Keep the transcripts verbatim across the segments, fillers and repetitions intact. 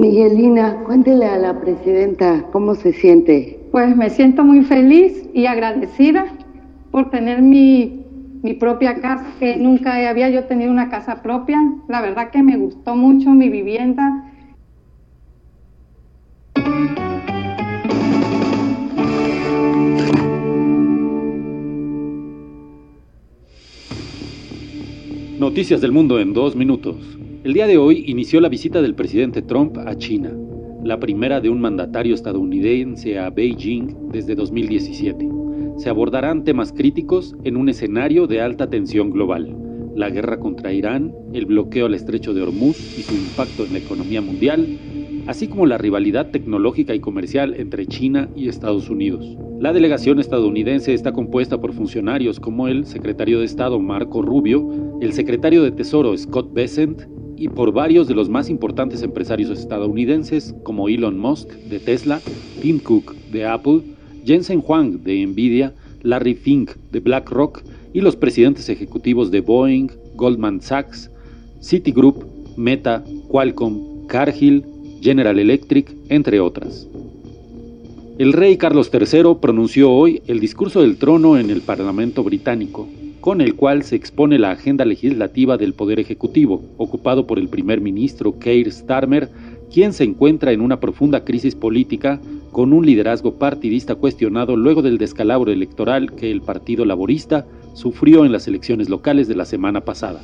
Miguelina, cuéntele a la presidenta cómo se siente. Pues me siento muy feliz y agradecida por tener mi, mi propia casa, que nunca había yo tenido una casa propia. La verdad que me gustó mucho mi vivienda. Noticias del mundo en dos minutos. El día de hoy inició la visita del presidente Trump a China, la primera de un mandatario estadounidense a Beijing desde dos mil diecisiete. Se abordarán temas críticos en un escenario de alta tensión global: la guerra contra Irán, el bloqueo al estrecho de Hormuz y su impacto en la economía mundial, así como la rivalidad tecnológica y comercial entre China y Estados Unidos. La delegación estadounidense está compuesta por funcionarios como el secretario de Estado Marco Rubio, el secretario de Tesoro Scott Bessent y por varios de los más importantes empresarios estadounidenses como Elon Musk de Tesla, Tim Cook de Apple, Jensen Huang de Nvidia, Larry Fink de BlackRock y los presidentes ejecutivos de Boeing, Goldman Sachs, Citigroup, Meta, Qualcomm, Cargill, General Electric, entre otras. El rey Carlos tercero pronunció hoy el discurso del trono en el Parlamento británico, con el cual se expone la agenda legislativa del Poder Ejecutivo, ocupado por el primer ministro Keir Starmer, quien se encuentra en una profunda crisis política con un liderazgo partidista cuestionado luego del descalabro electoral que el Partido Laborista sufrió en las elecciones locales de la semana pasada.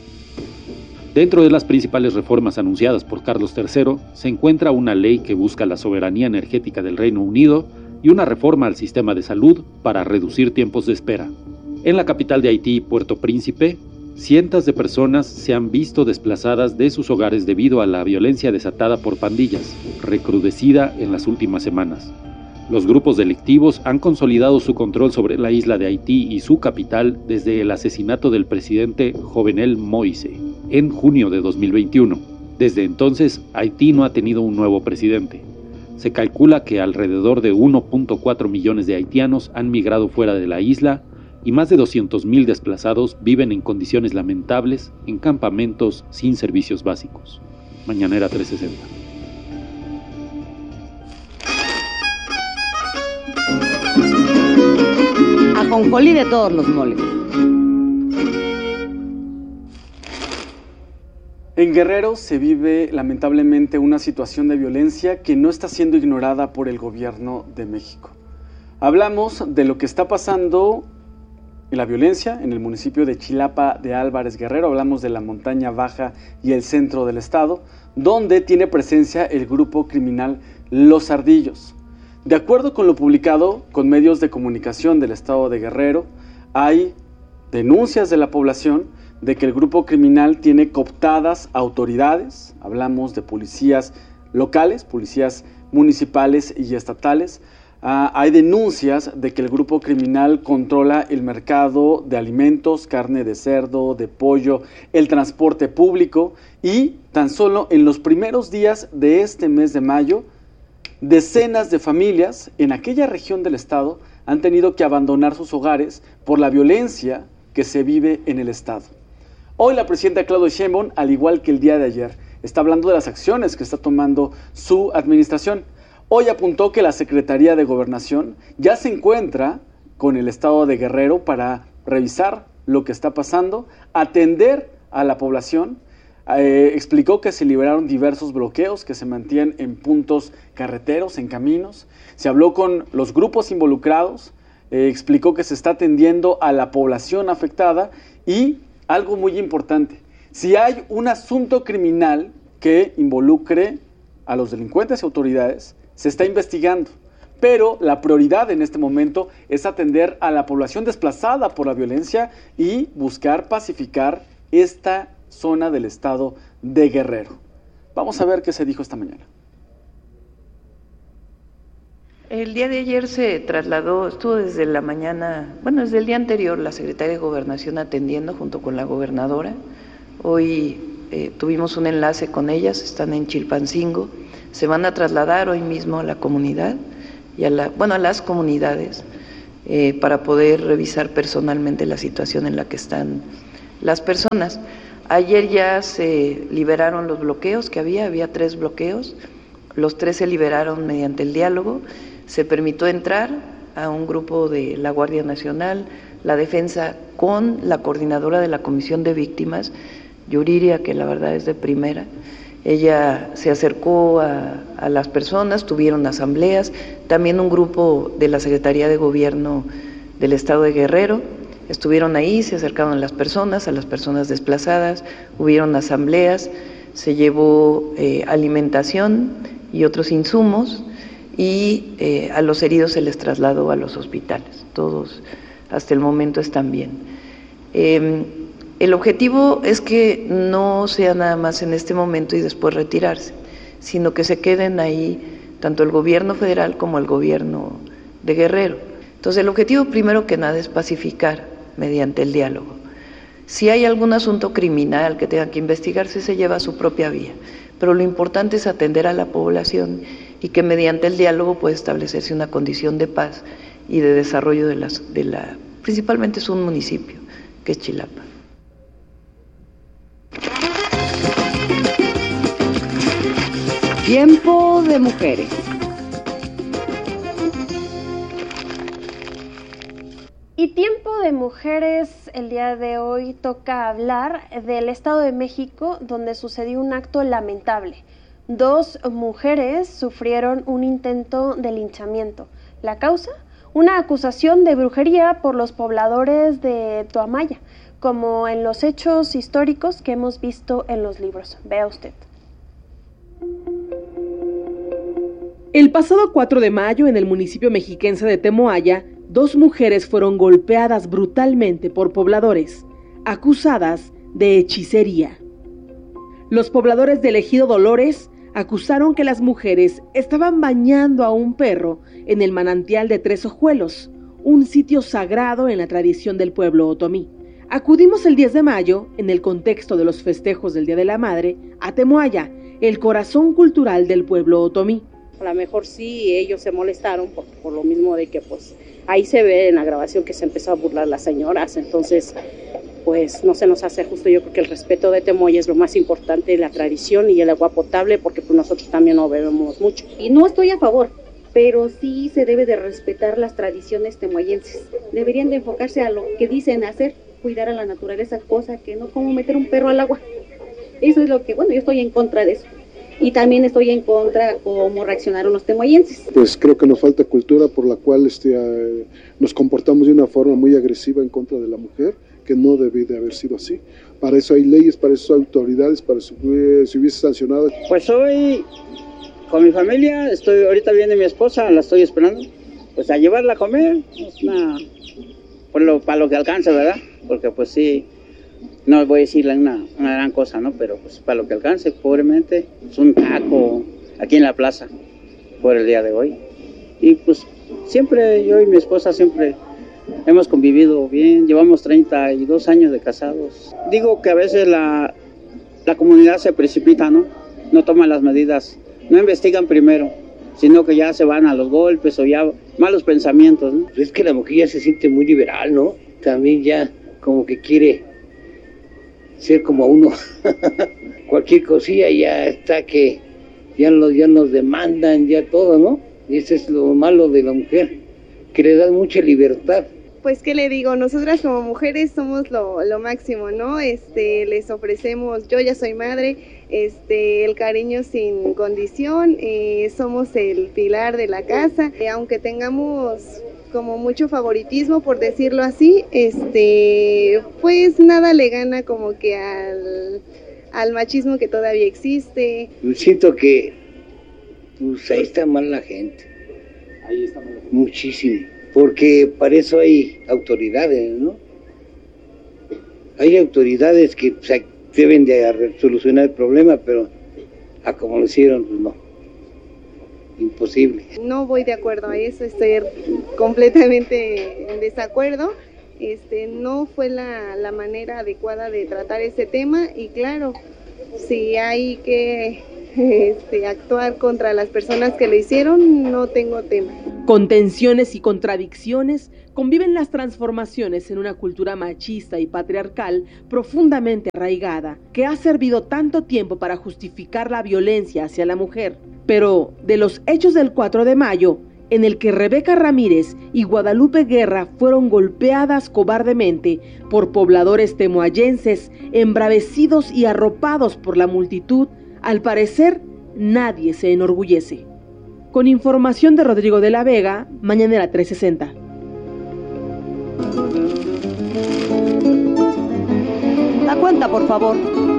Dentro de las principales reformas anunciadas por Carlos tercero se encuentra una ley que busca la soberanía energética del Reino Unido y una reforma al sistema de salud para reducir tiempos de espera. En la capital de Haití, Puerto Príncipe, cientos de personas se han visto desplazadas de sus hogares debido a la violencia desatada por pandillas, recrudecida en las últimas semanas. Los grupos delictivos han consolidado su control sobre la isla de Haití y su capital desde el asesinato del presidente Jovenel Moïse en junio de dos mil veintiuno. Desde entonces, Haití no ha tenido un nuevo presidente. Se calcula que alrededor de uno punto cuatro millones de haitianos han migrado fuera de la isla y más de doscientos mil desplazados viven en condiciones lamentables en campamentos sin servicios básicos. Mañanera trescientos sesenta. Ajonjolí de todos los moles. En Guerrero se vive lamentablemente una situación de violencia que no está siendo ignorada por el gobierno de México. Hablamos de lo que está pasando en la violencia en el municipio de Chilapa de Álvarez Guerrero, hablamos de la montaña baja y el centro del estado, donde tiene presencia el grupo criminal Los Ardillos. De acuerdo con lo publicado con medios de comunicación del estado de Guerrero, hay denuncias de la población de que el grupo criminal tiene cooptadas autoridades, hablamos de policías locales, policías municipales y estatales. Uh, hay denuncias de que el grupo criminal controla el mercado de alimentos, carne de cerdo, de pollo, el transporte público y tan solo en los primeros días de este mes de mayo, decenas de familias en aquella región del estado han tenido que abandonar sus hogares por la violencia que se vive en el estado. Hoy la presidenta Claudia Sheinbaum, al igual que el día de ayer, está hablando de las acciones que está tomando su administración. Hoy apuntó que la Secretaría de Gobernación ya se encuentra con el estado de Guerrero para revisar lo que está pasando, atender a la población. Eh, explicó que se liberaron diversos bloqueos que se mantienen en puntos carreteros, en caminos. Se habló con los grupos involucrados, eh, explicó que se está atendiendo a la población afectada y algo muy importante, si hay un asunto criminal que involucre a los delincuentes y autoridades, se está investigando, pero la prioridad en este momento es atender a la población desplazada por la violencia y buscar pacificar esta zona del estado de Guerrero. Vamos a ver qué se dijo esta mañana. El día de ayer se trasladó, estuvo desde la mañana, bueno, desde el día anterior, la Secretaria de Gobernación atendiendo junto con la gobernadora. Hoy eh, tuvimos un enlace con ellas, están en Chilpancingo, se van a trasladar hoy mismo a la comunidad y a la, bueno, a las comunidades eh, para poder revisar personalmente la situación en la que están las personas. Ayer ya se liberaron los bloqueos que había, había tres bloqueos. los tres se liberaron mediante el diálogo, se permitió entrar a un grupo de la Guardia Nacional, la defensa con la coordinadora de la Comisión de Víctimas, Yuriria, que la verdad es de primera. Ella se acercó a, a las personas, tuvieron asambleas, también un grupo de la Secretaría de Gobierno del Estado de Guerrero, estuvieron ahí, se acercaron a las personas, a las personas desplazadas, hubieron asambleas, se llevó eh, alimentación y otros insumos, y eh, a los heridos se les trasladó a los hospitales, todos hasta el momento están bien. Eh, el objetivo es que no sea nada más en este momento y después retirarse, sino que se queden ahí tanto el gobierno federal como el gobierno de Guerrero. Entonces el objetivo primero que nada es pacificar mediante el diálogo. Si hay algún asunto criminal que tenga que investigarse, se lleva a su propia vía, pero lo importante es atender a la población y que mediante el diálogo puede establecerse una condición de paz y de desarrollo de, las, de la, principalmente es un municipio, que es Chilapa. Tiempo de mujeres. Y tiempo de mujeres, el día de hoy toca hablar del Estado de México, donde sucedió un acto lamentable. Dos mujeres sufrieron un intento de linchamiento. ¿La causa? Una acusación de brujería por los pobladores de Toamaya, como en los hechos históricos que hemos visto en los libros. Vea usted. El pasado cuatro de mayo, en el municipio mexiquense de Temoaya, dos mujeres fueron golpeadas brutalmente por pobladores, acusadas de hechicería. Los pobladores del ejido Dolores acusaron que las mujeres estaban bañando a un perro en el manantial de Tres Ojuelos, un sitio sagrado en la tradición del pueblo otomí. Acudimos el diez de mayo, en el contexto de los festejos del Día de la Madre, a Temoaya, el corazón cultural del pueblo otomí. A lo mejor sí ellos se molestaron por, por lo mismo de que pues ahí se ve en la grabación que se empezó a burlar las señoras, entonces pues no se nos hace justo. Yo creo que el respeto de Temoaya es lo más importante, la tradición y el agua potable, porque pues nosotros también no bebemos mucho. Y no estoy a favor, pero sí se debe de respetar las tradiciones temoayenses. Deberían de enfocarse a lo que dicen hacer, cuidar a la naturaleza, cosa que no como meter un perro al agua. Eso es lo que, bueno, yo estoy en contra de eso. Y también estoy en contra cómo reaccionaron los temoayenses. Pues creo que nos falta cultura por la cual este, eh, nos comportamos de una forma muy agresiva en contra de la mujer, que no debe de haber sido así. Para eso hay leyes, para eso hay autoridades, para eso eh, si hubiese sancionado. Pues hoy con mi familia, estoy ahorita viene mi esposa, la estoy esperando, pues a llevarla a comer, pues, una, por lo, para lo que alcance, ¿verdad? Porque pues sí, no voy a decirle una, una gran cosa, ¿no? Pero pues para lo que alcance, pobremente, es un taco aquí en la plaza por el día de hoy. Y pues siempre, yo y mi esposa siempre hemos convivido bien, llevamos treinta y dos años de casados. Digo que a veces la, la comunidad se precipita, ¿no? No toma las medidas, no investigan primero, sino que ya se van a los golpes o ya malos pensamientos, ¿no? Es que la mujer ya se siente muy liberal, ¿no? También ya como que quiere ser como uno. Cualquier cosilla ya está que ya nos, ya nos demandan, ya todo, ¿no? Y ese es lo malo de la mujer, que le dan mucha libertad. Pues, ¿qué le digo? Nosotras como mujeres somos lo, lo máximo, ¿no? Este, les ofrecemos, yo ya soy madre, este, el cariño sin condición, eh, somos el pilar de la casa, eh, aunque tengamos como mucho favoritismo, por decirlo así, este, pues nada le gana como que al, al machismo que todavía existe. Yo siento que, pues ahí está mal la gente. Ahí está mal la gente. Muchísimo. Porque para eso hay autoridades, ¿no? Hay autoridades que o sea, deben de solucionar el problema, pero a como lo hicieron, pues no. Imposible. No voy de acuerdo a eso, estoy completamente en desacuerdo. Este, no fue la, la manera adecuada de tratar ese tema y claro, si hay que este, actuar contra las personas que lo hicieron, no tengo tema. Con tensiones y contradicciones conviven las transformaciones en una cultura machista y patriarcal profundamente arraigada, que ha servido tanto tiempo para justificar la violencia hacia la mujer. Pero de los hechos del cuatro de mayo, en el que Rebeca Ramírez y Guadalupe Guerra fueron golpeadas cobardemente por pobladores temoayenses, embravecidos y arropados por la multitud, al parecer nadie se enorgullece. Con información de Rodrigo de la Vega, Mañanera trescientos sesenta. La cuenta, por favor.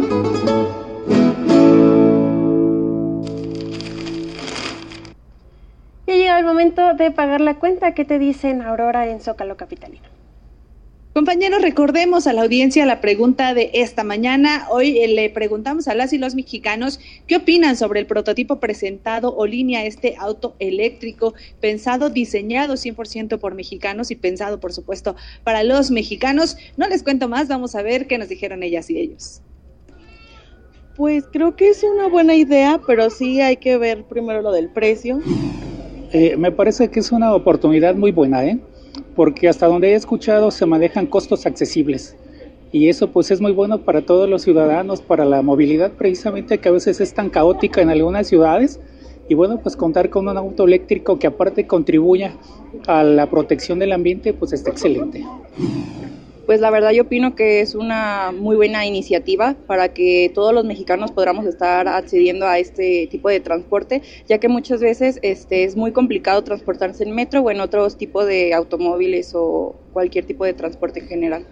Ya llega el momento de pagar la cuenta. ¿Qué te dicen, Aurora, en Zócalo Capitalino? Compañeros, recordemos a la audiencia la pregunta de esta mañana. Hoy eh, le preguntamos a las y los mexicanos qué opinan sobre el prototipo presentado o línea este auto eléctrico pensado, diseñado cien por ciento por mexicanos y pensado, por supuesto, para los mexicanos. No les cuento más, vamos a ver qué nos dijeron ellas y ellos. Pues creo que es una buena idea, pero sí hay que ver primero lo del precio. Eh, me parece que es una oportunidad muy buena, ¿eh? Porque hasta donde he escuchado se manejan costos accesibles y eso pues es muy bueno para todos los ciudadanos, para la movilidad precisamente, que a veces es tan caótica en algunas ciudades, y bueno, pues contar con un auto eléctrico que aparte contribuya a la protección del ambiente, pues está excelente. Pues la verdad yo opino que es una muy buena iniciativa para que todos los mexicanos podamos estar accediendo a este tipo de transporte, ya que muchas veces este, es muy complicado transportarse en metro o en otros tipos de automóviles o cualquier tipo de transporte en general.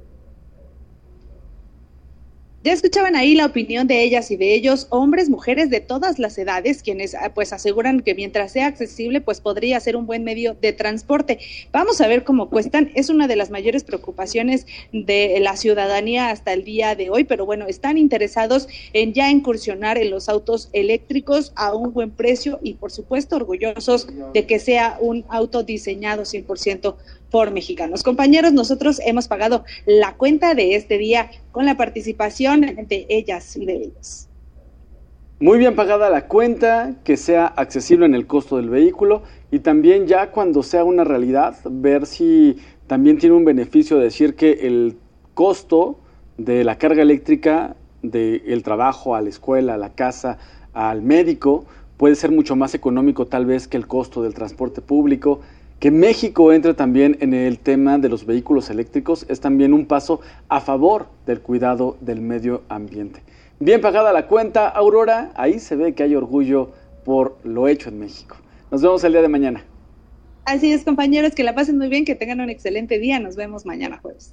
Ya escuchaban ahí la opinión de ellas y de ellos, hombres, mujeres de todas las edades, quienes pues aseguran que mientras sea accesible, pues podría ser un buen medio de transporte. Vamos a ver cómo cuestan, es una de las mayores preocupaciones de la ciudadanía hasta el día de hoy, pero bueno, están interesados en ya incursionar en los autos eléctricos a un buen precio y por supuesto orgullosos de que sea un auto diseñado cien por ciento por mexicanos. Compañeros, nosotros hemos pagado la cuenta de este día con la participación de ellas y de ellos. Muy bien pagada la cuenta, que sea accesible en el costo del vehículo y también ya cuando sea una realidad, ver si también tiene un beneficio decir que el costo de la carga eléctrica del trabajo a la escuela, a la casa, al médico, puede ser mucho más económico tal vez que el costo del transporte público. Que México entre también en el tema de los vehículos eléctricos es también un paso a favor del cuidado del medio ambiente. Bien pagada la cuenta, Aurora, ahí se ve que hay orgullo por lo hecho en México. Nos vemos el día de mañana. Así es, compañeros, que la pasen muy bien, que tengan un excelente día. Nos vemos mañana jueves.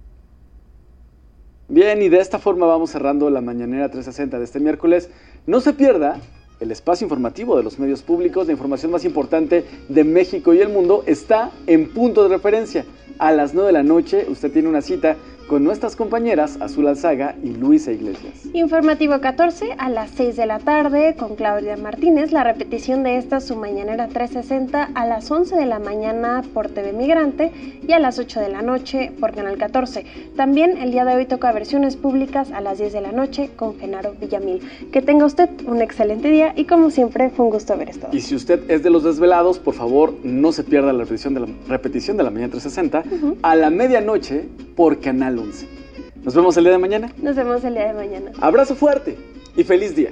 Bien, y de esta forma vamos cerrando la Mañanera trescientos sesenta de este miércoles. No se pierda el espacio informativo de los medios públicos. La información más importante de México y el mundo está en Punto de Referencia. A las nueve de la noche usted tiene una cita con nuestras compañeras Azul Alzaga y Luisa Iglesias. Informativo catorce a las seis de la tarde con Claudia Martínez, la repetición de esta su Mañanera trescientos sesenta a las once de la mañana por T V Migrante y a las ocho de la noche por Canal catorce. También el día de hoy toca versiones públicas a las diez de la noche con Genaro Villamil. Que tenga usted un excelente día y como siempre fue un gusto haber estado. Y si usted es de los desvelados, por favor no se pierda la repetición de la, repetición de la Mañana trescientos sesenta uh-huh. a la medianoche por Canal once. Nos vemos el día de mañana. Nos vemos el día de mañana. Abrazo fuerte y feliz día.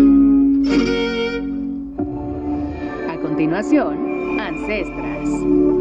A continuación, Ancestras.